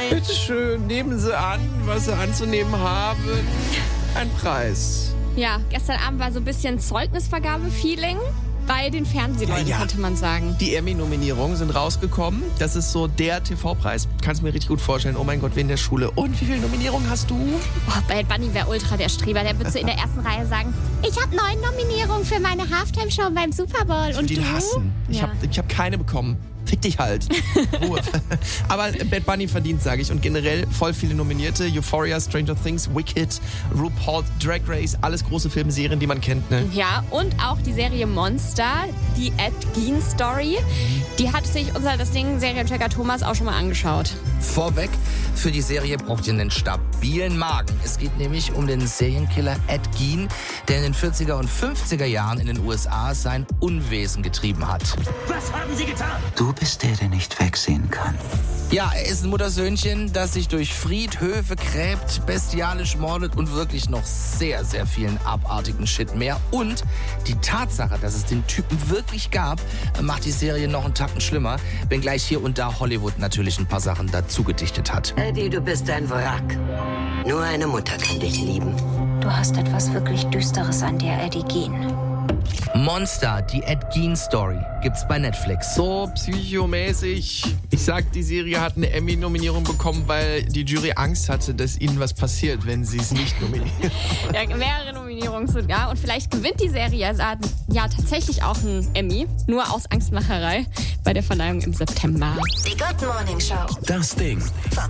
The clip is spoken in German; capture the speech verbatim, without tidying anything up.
Bitte schön, nehmen Sie an, was Sie anzunehmen haben. Ein Preis. Ja, gestern Abend war so ein bisschen Zeugnisvergabe-Feeling bei den Fernsehleuten, Ja, ja. könnte man sagen. Die Emmy-Nominierungen sind rausgekommen. Das ist so der T V-Preis. Kannst du mir richtig gut vorstellen. Oh mein Gott, wie in der Schule. Und wie viele Nominierungen hast du? Oh, Bad Bunny wäre ultra der Streber. Der wird so in der ersten Reihe sagen, ich habe neun Nominierungen für meine Halftime-Show beim Super Bowl. Und die du? hassen. Ich Ja. habe ich hab keine bekommen. Fick dich halt. Ruhe. Aber Bad Bunny verdient, sage ich. Und generell voll viele Nominierte. Euphoria, Stranger Things, Wicked, RuPaul, Drag Race. Alles große Filmserien, die man kennt, ne? Ja, und auch die Serie Monster, die Ed Gein Story. Die hat sich unser das Ding Serienchecker Thomas auch schon mal angeschaut. Vorweg, für die Serie braucht ihr einen stabilen Magen. Es geht nämlich um den Serienkiller Ed Gein, der in den vierziger und fünfziger Jahren in den U S A sein Unwesen getrieben hat. Was haben Sie getan? Du bist der, der nicht wegsehen kann. Ja, er ist ein Muttersöhnchen, das sich durch Friedhöfe gräbt, bestialisch mordet und wirklich noch sehr, sehr vielen abartigen Shit mehr. Und die Tatsache, dass es den Typen wirklich gab, macht die Serie noch einen Tacken schlimmer, wenngleich hier und da Hollywood natürlich ein paar Sachen dazu gedichtet hat. Eddie, du bist ein Wrack. Nur eine Mutter kann dich lieben. Du hast etwas wirklich Düsteres an dir, Eddie Gein. Monster, die Ed Gein Story, gibt's bei Netflix. So psychomäßig. Ich sag, die Serie hat eine Emmy-Nominierung bekommen, weil die Jury Angst hatte, dass ihnen was passiert, wenn sie es nicht nominieren. Ja, mehrere Nominierungen sogar. Und vielleicht gewinnt die Serie ja, ja tatsächlich auch einen Emmy. Nur aus Angstmacherei bei der Verleihung im September. Die Good Morning Show. Das Ding.